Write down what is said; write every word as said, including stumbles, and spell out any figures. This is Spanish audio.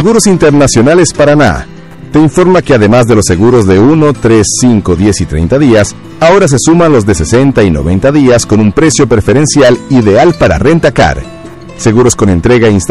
Seguros Internacionales Paraná te informa que además de los seguros de uno, tres, cinco, diez y treinta días, ahora se suman los de sesenta y noventa días con un precio preferencial ideal para Rentacar. Seguros con entrega instantánea